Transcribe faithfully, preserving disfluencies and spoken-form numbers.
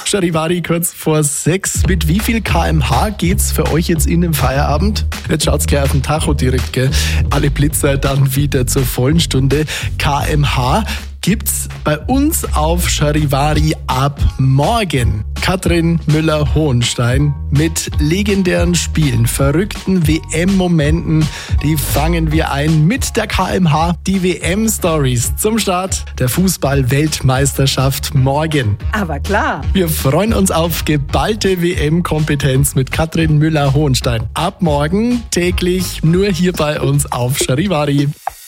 Charivari kurz vor sechs. Mit wie viel Kilometer pro Stunde geht's für euch jetzt in den Feierabend? Jetzt schaut's gleich auf den Tacho direkt, gell? Alle Blitzer dann wieder zur vollen Stunde. Kilometer pro Stunde gibt's bei uns auf Charivari ab morgen. Katrin Müller-Hohenstein mit legendären Spielen, verrückten W M-Momenten, die fangen wir ein mit der K M H, die W M-Stories zum Start der Fußball-Weltmeisterschaft morgen. Aber klar. Wir freuen uns auf geballte W M-Kompetenz mit Katrin Müller-Hohenstein. Ab morgen täglich nur hier bei uns auf Charivari.